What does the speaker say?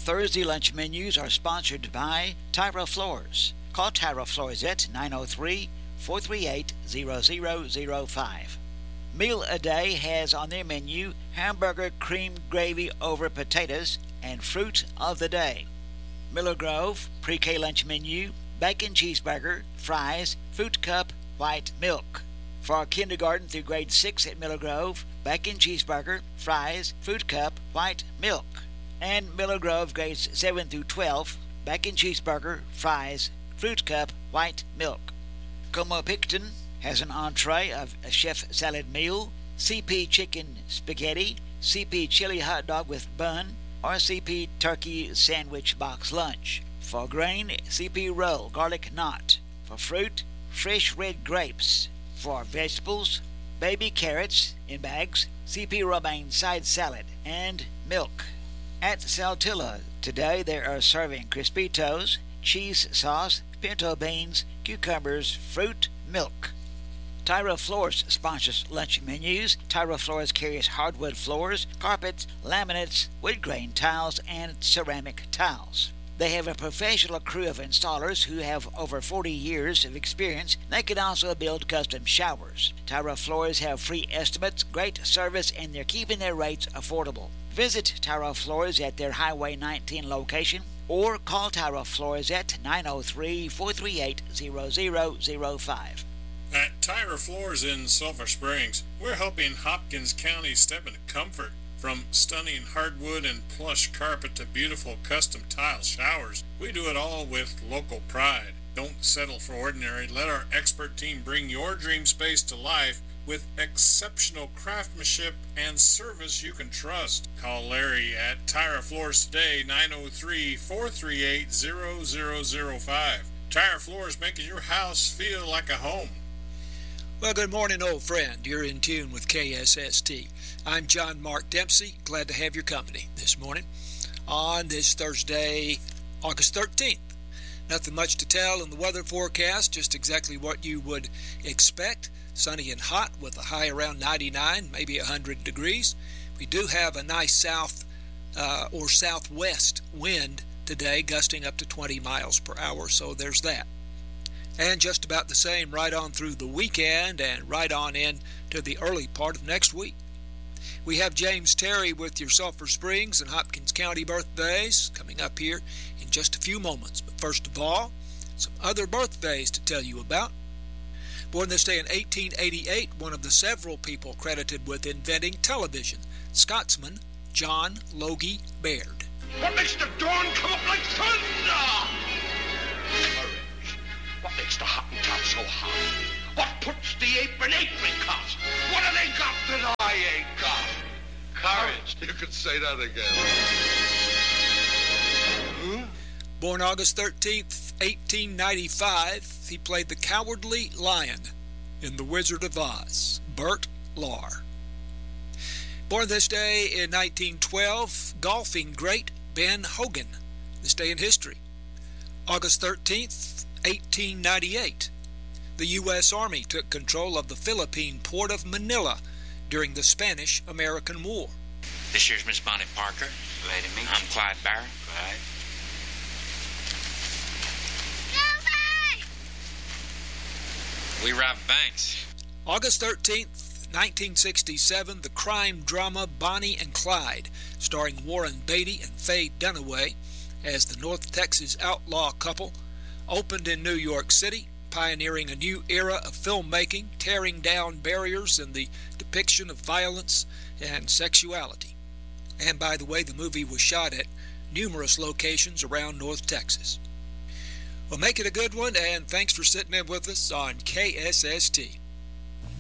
Thursday lunch menus are sponsored by Tyra Floors. Call Tyra Floors at 903-438-0005. Meal a Day has on their menu hamburger cream gravy over potatoes and fruit of the day. Miller Grove pre-K lunch menu, bacon cheeseburger, fries, fruit cup, white milk. For kindergarten through grade 6 at Miller Grove, bacon cheeseburger, fries, fruit cup, white milk. And Miller Grove grades 7 through 12, bacon cheeseburger, fries, fruit cup, white milk. Como Picton has an entree of a chef salad meal, CP chicken spaghetti, CP chili hot dog with bun, or CP turkey sandwich box lunch. For grain, CP roll, garlic knot. For fruit, fresh red grapes. For vegetables, baby carrots in bags, CP romaine side salad, and milk. At Saltillo today they are serving Crispitos, cheese sauce, pinto beans, cucumbers, fruit, milk. Tyra Floors sponsors lunch menus. Tyra Floors carries hardwood floors, carpets, laminates, wood grain tiles, and ceramic tiles. They have a professional crew of installers who have over 40 years of experience. They can also build custom showers. Tyra Floors have free estimates, great service, and they're keeping their rates affordable. Visit Tyra Floors at their Highway 19 location or call Tyra Floors at 903-438-0005. At Tyra Floors in Sulphur Springs, we're helping Hopkins County step into comfort. From stunning hardwood and plush carpet to beautiful custom tile showers, we do it all with local pride. Don't settle for ordinary. Let our expert team bring your dream space to life with exceptional craftsmanship and service you can trust. Call Larry at Tyra Floors today, 903-438-0005. Tyra Floors, making your house feel like a home. Well, good morning, old friend. You're in tune with KSST. I'm John Mark Dempsey. Glad to have your company this morning on this Thursday, August 13th. Nothing much to tell in the weather forecast, just exactly what you would expect. Sunny and hot with a high around 99, maybe 100 degrees. We do have a nice south or southwest wind today, gusting up to 20 miles per hour, so there's that. And just about the same right on through the weekend and right on in to the early part of next week. We have James Terry with your Sulphur Springs and Hopkins County birthdays coming up here in just a few moments. But first of all, some other birthdays to tell you about. Born this day in 1888, one of the several people credited with inventing television, Scotsman John Logie Baird. What makes the dawn come up like thunder? Courage. What makes the Hottentot so hot? What puts the apron apricot? What have they got that I ain't got? Courage. You could say that again. Huh? Born August 13th, 1895, he played the Cowardly Lion in The Wizard of Oz, Bert Lahr. Born this day in 1912, golfing great Ben Hogan, this day in history. August 13th, 1898, the U.S. Army took control of the Philippine port of Manila during the Spanish-American War. This here's Miss Bonnie Parker. Glad to meet you. I'm Clyde Barron. Clyde. We rob banks. August 13th, 1967, the crime drama Bonnie and Clyde, starring Warren Beatty and Faye Dunaway as the North Texas outlaw couple, opened in New York City, pioneering a new era of filmmaking, tearing down barriers in the depiction of violence and sexuality. And by the way, the movie was shot at numerous locations around North Texas. Well, make it a good one, and thanks for sitting in with us on KSST.